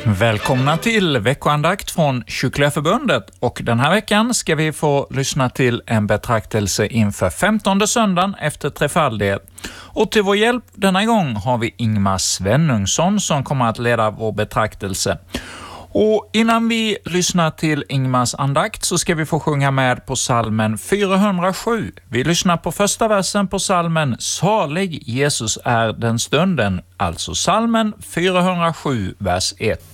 Välkomna till veckoandakt från Kyrkliga förbundet, och den här veckan ska vi få lyssna till en betraktelse inför 15:e söndagen efter trefaldighet. Och till vår hjälp denna gång har vi Ingmar Svenungsson som kommer att leda vår betraktelse. Och innan vi lyssnar till Ingmars andakt så ska vi få sjunga med på psalmen 407. Vi lyssnar på första versen på psalmen Salig Jesus är den stunden, alltså psalmen 407, vers 1.